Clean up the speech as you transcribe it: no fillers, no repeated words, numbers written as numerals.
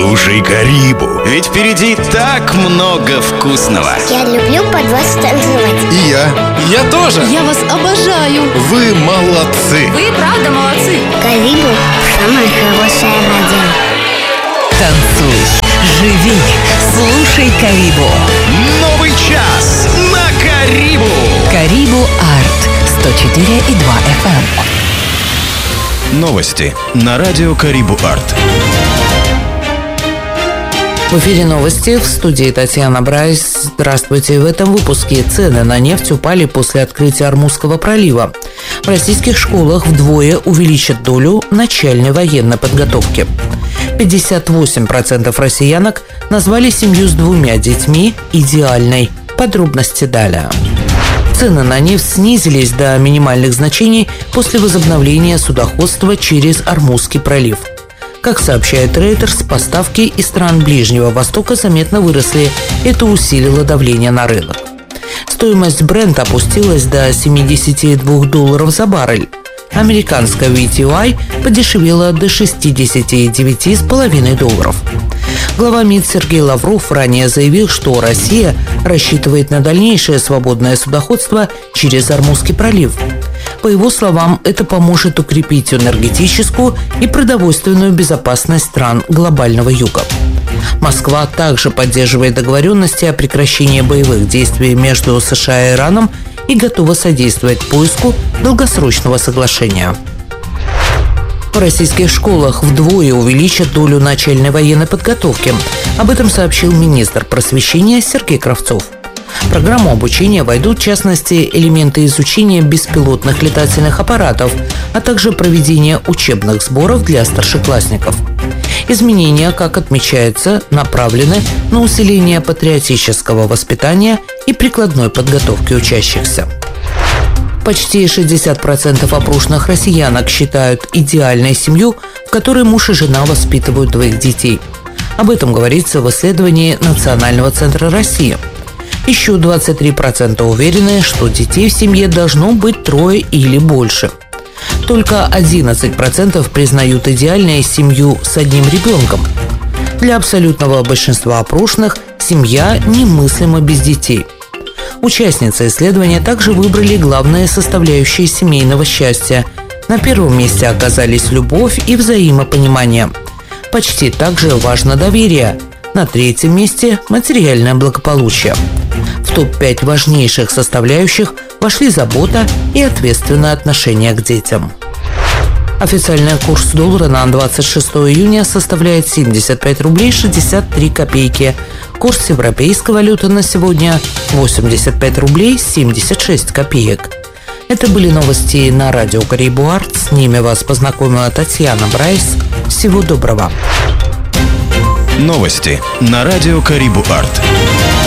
Слушай Карибу, ведь впереди так много вкусного. Я люблю под вас танцевать. И я тоже. Я вас обожаю. Вы молодцы. Вы правда молодцы. Карибу – самая хорошая радио. Танцуй, живи, слушай Карибу. Новый час на Карибу. Карибу Арт 104,2 FM. Новости на радио Карибу Арт. В эфире новости, в студии Татьяна Брайс. Здравствуйте. В этом выпуске цены на нефть упали после открытия Ормузского пролива. В российских школах вдвое увеличат долю начальной военной подготовки. 58% россиянок назвали семью с 2 детьми идеальной. Подробности далее. Цены на нефть снизились до минимальных значений после возобновления судоходства через Ормузский пролив. Как сообщает Reuters, поставки из стран Ближнего Востока заметно выросли. Это усилило давление на рынок. Стоимость Brent опустилась до $72 за баррель. Американская WTI подешевела до $69,5. Глава МИД Сергей Лавров ранее заявил, что Россия рассчитывает на дальнейшее свободное судоходство через Ормузский пролив. По его словам, это поможет укрепить энергетическую и продовольственную безопасность стран глобального юга. Москва также поддерживает договоренности о прекращении боевых действий между США и Ираном и готова содействовать поиску долгосрочного соглашения. В российских школах вдвое увеличат долю начальной военной подготовки. Об этом сообщил министр просвещения Сергей Кравцов. В программу обучения войдут, в частности, элементы изучения беспилотных летательных аппаратов, а также проведение учебных сборов для старшеклассников. Изменения, как отмечается, направлены на усиление патриотического воспитания и прикладной подготовки учащихся. Почти 60% опрошенных россиянок считают идеальной семью, в которой муж и жена воспитывают 2 детей. Об этом говорится в исследовании Национального центра России. Еще 23% уверены, что детей в семье должно быть 3 или больше. Только 11% признают идеальной семью с 1 ребенком. Для абсолютного большинства опрошенных семья немыслима без детей. Участницы исследования также выбрали главные составляющие семейного счастья. На первом месте оказались любовь и взаимопонимание. Почти так же важно доверие. На 3-м месте – материальное благополучие. В топ-5 важнейших составляющих вошли забота и ответственное отношение к детям. Официальный курс доллара на 26 июня составляет 75 рублей 63 копейки. Курс европейской валюты на сегодня – 85 рублей 76 копеек. Это были новости на радио Карибу Арт. С ними вас познакомила Татьяна Брайс. Всего доброго. Новости на радио Карибу Арт.